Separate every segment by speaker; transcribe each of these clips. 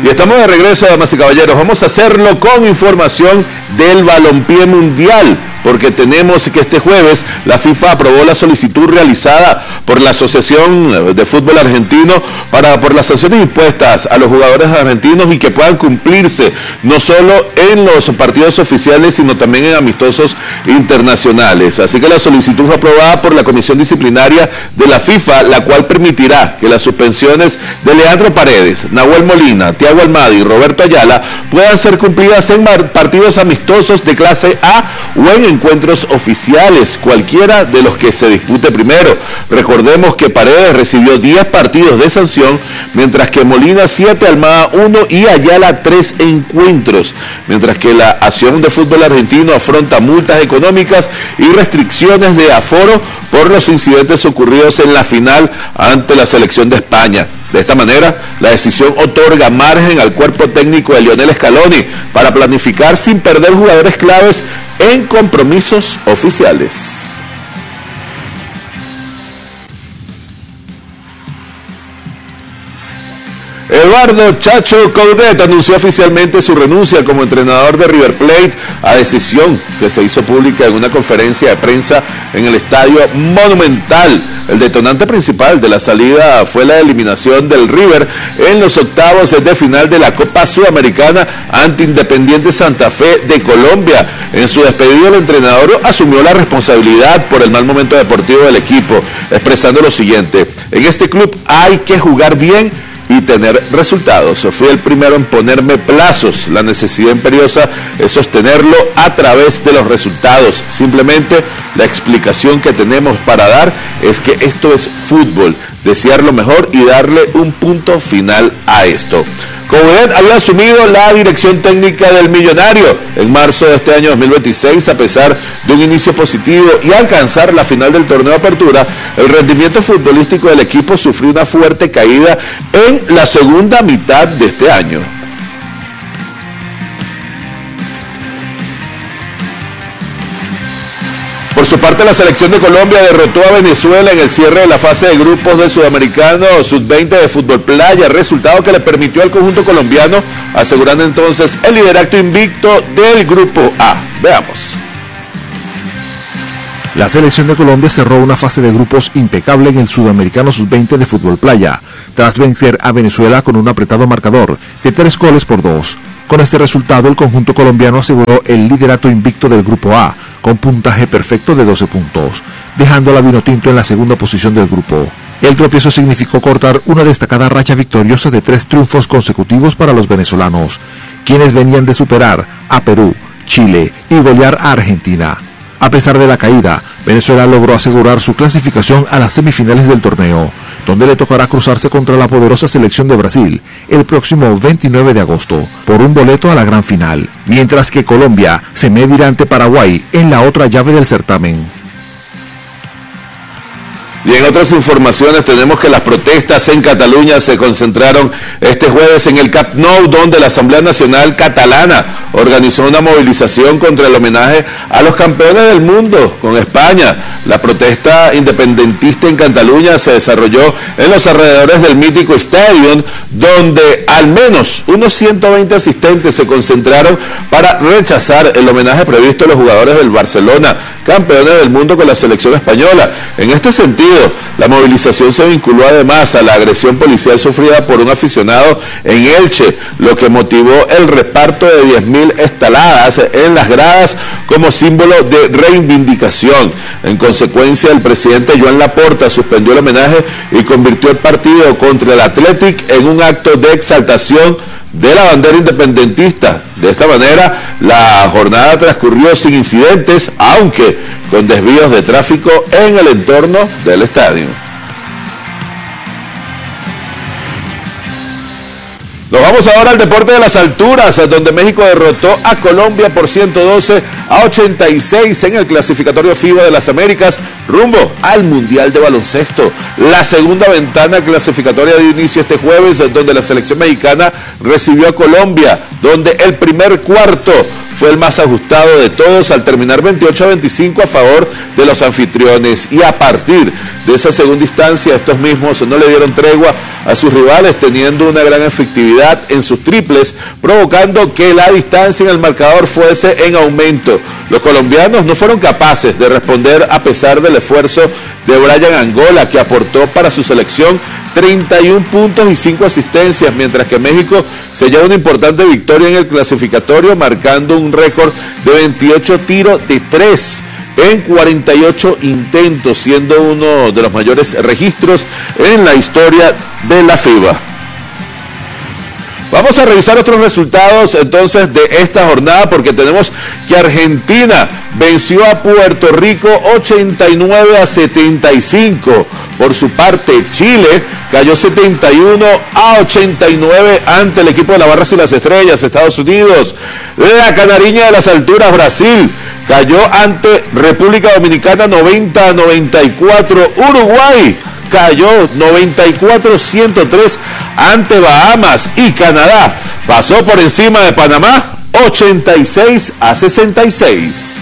Speaker 1: Y estamos de regreso, damas y caballeros. Vamos a hacerlo con información del balompié mundial, porque tenemos que este jueves la FIFA aprobó la solicitud realizada por la Asociación de Fútbol Argentino por las sanciones impuestas a los jugadores argentinos y que puedan cumplirse no solo en los partidos oficiales, sino también en amistosos internacionales. Así que la solicitud fue aprobada por la Comisión Disciplinaria de la FIFA, la cual permitirá que las suspensiones de Leandro Paredes, Nahuel Molina, Thiago Almada y Roberto Ayala puedan ser cumplidas en partidos amistosos de clase A o en encuentros oficiales, cualquiera de los que se dispute primero. Recordemos que Paredes recibió 10 partidos de sanción, mientras que Molina 7, Almada 1 y Ayala 3 encuentros, mientras que la Asociación de Fútbol Argentino afronta multas económicas y restricciones de aforo por los incidentes ocurridos en la final ante la selección de España. De esta manera, la decisión otorga margen al cuerpo técnico de Lionel Scaloni para planificar sin perder jugadores claves en compromisos oficiales. Eduardo Chacho Coudet anunció oficialmente su renuncia como entrenador de River Plate, a decisión que se hizo pública en una conferencia de prensa en el Estadio Monumental. El detonante principal de la salida fue la eliminación del River en los octavos de final de la Copa Sudamericana ante Independiente Santa Fe de Colombia. En su despedida, el entrenador asumió la responsabilidad por el mal momento deportivo del equipo, expresando lo siguiente: en este club hay que jugar bien y tener resultados. Fui el primero en ponerme plazos. La necesidad imperiosa es sostenerlo a través de los resultados. Simplemente la explicación que tenemos para dar es que esto es fútbol. Desear lo mejor y darle un punto final a esto. Coudet había asumido la dirección técnica del Millonario en marzo de este año 2026, a pesar de un inicio positivo y alcanzar la final del torneo de apertura. El rendimiento futbolístico del equipo sufrió una fuerte caída en la segunda mitad de este año. Por su parte, la selección de Colombia derrotó a Venezuela en el cierre de la fase de grupos del Sudamericano Sub-20 de fútbol playa, resultado que le permitió al conjunto colombiano asegurando entonces el liderato invicto del grupo A. Veamos.
Speaker 2: La selección de Colombia cerró una fase de grupos impecable en el Sudamericano Sub-20 de fútbol playa, tras vencer a Venezuela con un apretado marcador de 3-2. Con este resultado, el conjunto colombiano aseguró el liderato invicto del grupo A, con puntaje perfecto de 12 puntos, dejando a la Vinotinto en la segunda posición del grupo. El tropiezo significó cortar una destacada racha victoriosa de 3 triunfos consecutivos para los venezolanos, quienes venían de superar a Perú, Chile y golear a Argentina. A pesar de la caída, Venezuela logró asegurar su clasificación a las semifinales del torneo, donde le tocará cruzarse contra la poderosa selección de Brasil el próximo 29 de agosto por un boleto a la gran final, mientras que Colombia se medirá ante Paraguay en la otra llave del certamen.
Speaker 1: Y en otras informaciones tenemos que las protestas en Cataluña se concentraron este jueves en el Camp Nou, donde la Asamblea Nacional Catalana organizó una movilización contra el homenaje a los campeones del mundo con España. La protesta independentista en Cataluña se desarrolló en los alrededores del mítico Stadium, donde al menos unos 120 asistentes se concentraron para rechazar el homenaje previsto a los jugadores del Barcelona, campeones del mundo con la selección española. En este sentido, la movilización se vinculó además a la agresión policial sufrida por un aficionado en Elche, lo que motivó el reparto de 10.000 estaladas en las gradas como símbolo de reivindicación. En consecuencia, el presidente Joan Laporta suspendió el homenaje y convirtió el partido contra el Athletic en un acto de exaltación de la bandera independentista. De esta manera, la jornada transcurrió sin incidentes, aunque con desvíos de tráfico en el entorno del estadio. Nos vamos ahora al deporte de las alturas, donde México derrotó a Colombia por 112-86 en el clasificatorio FIBA de las Américas, rumbo al Mundial de Baloncesto. La segunda ventana clasificatoria de inicio este jueves, donde la selección mexicana recibió a Colombia, donde el primer cuarto fue el más ajustado de todos al terminar 28-25 a favor de los anfitriones, y a partir de esa segunda instancia estos mismos no le dieron tregua a sus rivales, teniendo una gran efectividad en sus triples, provocando que la distancia en el marcador fuese en aumento. Los colombianos no fueron capaces de responder a pesar del esfuerzo de Brian Angola, que aportó para su selección 31 puntos y 5 asistencias, mientras que México se lleva una importante victoria en el clasificatorio, marcando un récord de 28 tiros de 3 en 48 intentos, siendo uno de los mayores registros en la historia de la FIBA. Vamos a revisar otros resultados entonces de esta jornada, porque tenemos que Argentina venció a Puerto Rico 89-75. Por su parte, Chile cayó 71-89 ante el equipo de la Barras y las Estrellas. Estados Unidos, la canariña de las alturas, Brasil, cayó ante República Dominicana 90-94. Uruguay cayó 94-103 ante Bahamas, y Canadá pasó por encima de Panamá 86-66.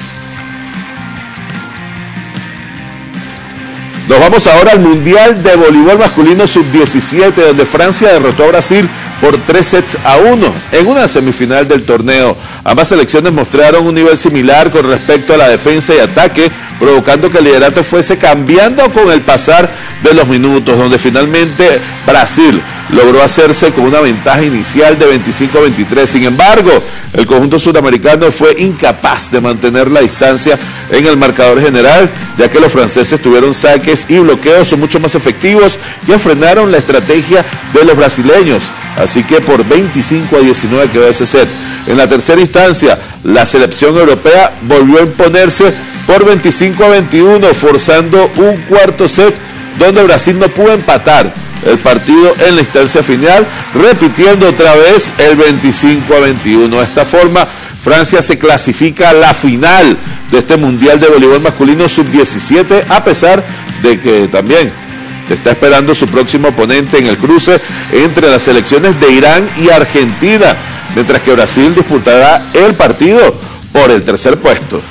Speaker 1: Nos vamos ahora al Mundial de Voleibol Masculino Sub-17, donde Francia derrotó a Brasil por 3-1 en una semifinal del torneo. Ambas selecciones mostraron un nivel similar con respecto a la defensa y ataque, provocando que el liderato fuese cambiando con el pasar de los minutos, donde finalmente Brasil logró hacerse con una ventaja inicial de 25-23. Sin embargo, el conjunto sudamericano fue incapaz de mantener la distancia en el marcador general, ya que los franceses tuvieron saques y bloqueos mucho más efectivos que frenaron la estrategia de los brasileños. Así que por 25-19 quedó ese set. En la tercera instancia, la selección europea volvió a imponerse por 25-21, forzando un cuarto set donde Brasil no pudo empatar el partido en la instancia final, repitiendo otra vez el 25-21. De esta forma, Francia se clasifica a la final de este Mundial de Voleibol Masculino Sub-17, a pesar de que también está esperando su próximo oponente en el cruce entre las selecciones de Irán y Argentina, mientras que Brasil disputará el partido por el tercer puesto.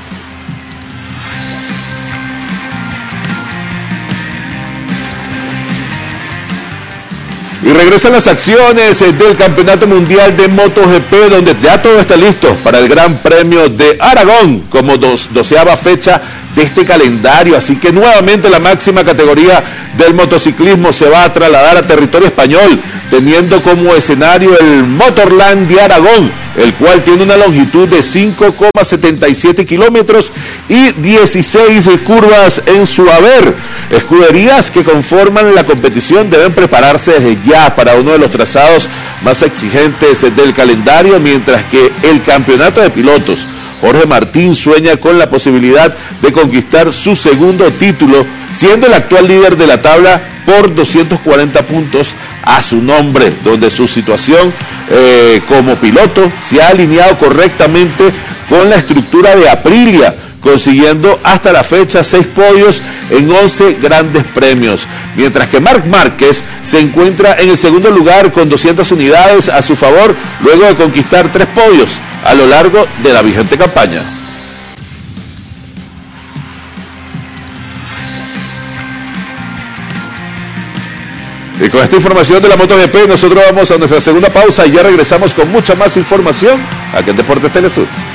Speaker 1: Y regresan las acciones del Campeonato Mundial de MotoGP, donde ya todo está listo para el Gran Premio de Aragón como 12ª fecha de este calendario. Así que nuevamente la máxima categoría del motociclismo se va a trasladar a territorio español, teniendo como escenario el Motorland de Aragón, el cual tiene una longitud de 5,77 kilómetros y 16 curvas en su haber. Escuderías que conforman la competición deben prepararse desde ya para uno de los trazados más exigentes del calendario, mientras que el campeonato de pilotos, Jorge Martín sueña con la posibilidad de conquistar su segundo título, siendo el actual líder de la tabla por 240 puntos a su nombre, donde su situación como piloto se ha alineado correctamente con la estructura de Aprilia, consiguiendo hasta la fecha 6 podios en 11 grandes premios, mientras que Marc Márquez se encuentra en el segundo lugar con 200 unidades a su favor, luego de conquistar 3 podios a lo largo de la vigente campaña. Y con esta información de la MotoGP, nosotros vamos a nuestra segunda pausa y ya regresamos con mucha más información aquí en Deportes Telesur.